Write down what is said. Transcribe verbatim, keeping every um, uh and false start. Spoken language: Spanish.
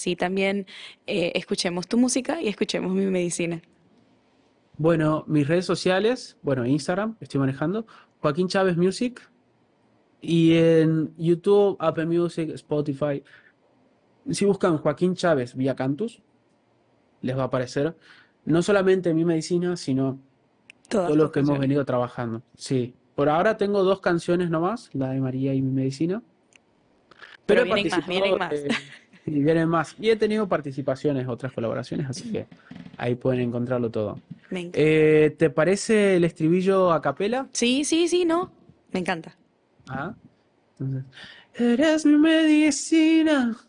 así también eh, escuchemos tu música y escuchemos mi medicina. Bueno, mis redes sociales, bueno, Instagram, estoy manejando, Joaquín Chávez Music, y en YouTube, Apple Music, Spotify. Si buscan Joaquín Chávez Vía Cantus, les va a aparecer no solamente mi medicina, sino todo Todas tus lo que hemos canciones. venido trabajando. Sí, por ahora tengo dos canciones nomás, la de María y mi medicina, pero Pero he vienen más, vienen participado, más. eh, y vienen más, y he tenido participaciones, otras colaboraciones, así que ahí pueden encontrarlo todo. Me encanta. Eh, ¿te parece el estribillo a capela? Sí, sí, sí, no. Me encanta. Ah, entonces, eres mi medicina.